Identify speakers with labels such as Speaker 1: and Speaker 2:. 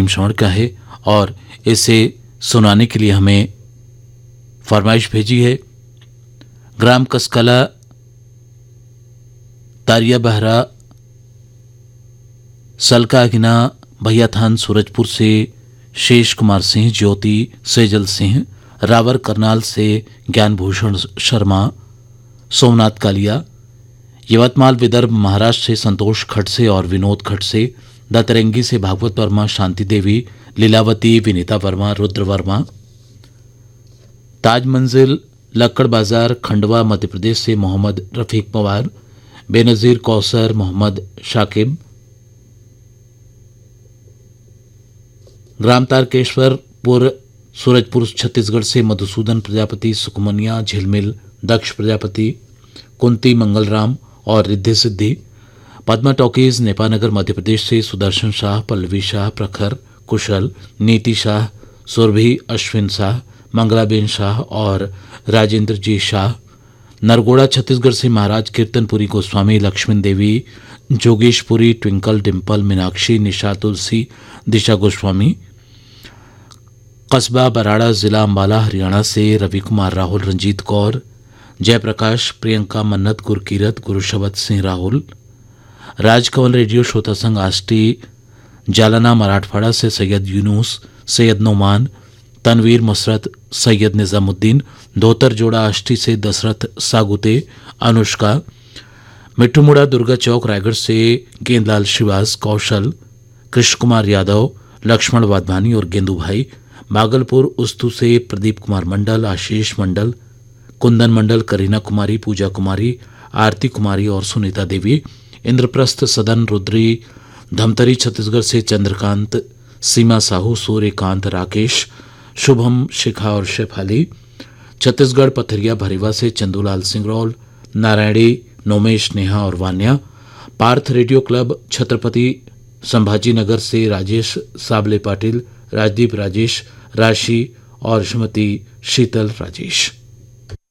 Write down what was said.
Speaker 1: प्रेम श्रवण का है और इसे सुनाने के लिए हमें फरमाइश भेजी है। ग्राम कसकला, तारिया बहरा, सलकागिना, भैया थान, सूरजपुर से शेष कुमार सिंह, ज्योति सेजल सिंह, रावर करनाल से ज्ञानभूषण शर्मा, सोमनाथ कालिया, यवतमाल विदर्भ महाराष्ट्र से संतोष खड़से और विनोद खड़से, दतरंगी से भागवत वर्मा, शांति देवी, लीलावती, विनीता वर्मा, रुद्र वर्मा, ताज मंजिल, लक्कड़ बाजार, खंडवा मध्य प्रदेश से मोहम्मद रफीक पवार, बेनजीर कौसर, मोहम्मद शाकिब, ग्राम तारकेश्वरपुर, सूरजपुर छत्तीसगढ़ से मधुसूदन प्रजापति, सुकमनिया, झिलमिल, दक्ष प्रजापति, कुंती मंगलराम और रिद्धि सिद्धि, पद्मा टॉकीज, नेपानगर मध्य प्रदेश से सुदर्शन शाह, पल्लवी शाह, प्रखर, कुशल, नीति शाह, सुरभि, अश्विन शाह, मंगलाबेन शाह और राजेंद्र जी शाह, नरगोड़ा छत्तीसगढ़ से महाराज कीर्तनपुरी गोस्वामी, लक्ष्मण देवी, जोगेशपुरी, ट्विंकल, डिम्पल, मीनाक्षी, निशा, तुलसी, दिशा गोस्वामी, कस्बा बराड़ा, जिला अंबाला, हरियाणा से रवि कुमार, राहुल, रंजीत कौर, जयप्रकाश, प्रियंका, मन्नत, गुरकीरत, गुरुशबद सिंह, राहुल, राजकमल रेडियो श्रोता संघ आष्टी, जालना मराठवाड़ा से सैयद यूनुस, सैयद नोमान, तनवीर मसरत, सैयद निजामुद्दीन, धोतर जोड़ा आष्टी से दशरथ सागुते, अनुष्का, मिट्ठूमुड़ा, दुर्गा चौक, रायगढ़ से गेंदलाल श्रीवास, कौशल, कृष्ण कुमार यादव, लक्ष्मण वाधवानी और गेंदू भाई, भागलपुर उस्तु से प्रदीप कुमार मंडल, आशीष मंडल, कुंदन मंडल, करीना कुमारी, पूजा कुमारी, आरती कुमारी और सुनीता देवी, इंद्रप्रस्थ, सदन, रुद्री, धमतरी छत्तीसगढ़ से चंद्रकांत, सीमा साहू, सूर्यकांत, राकेश, शुभम, शिखा और शेफाली, छत्तीसगढ़ पथरिया भरीवा से चंदूलाल सिंगरौल, नारायणी, नोमेश, नेहा और वान्या, पार्थ रेडियो क्लब छत्रपति संभाजी नगर से राजेश साबले पाटिल, राजदीप राजेश, राशि और श्रीमती शीतल राजेश।